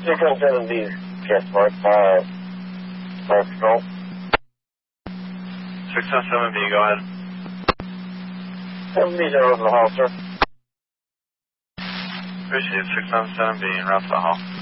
617B, transport, fire control. 617B, go ahead. 7B's en route to the hall, sir. Appreciate it. 617B en route to the hall.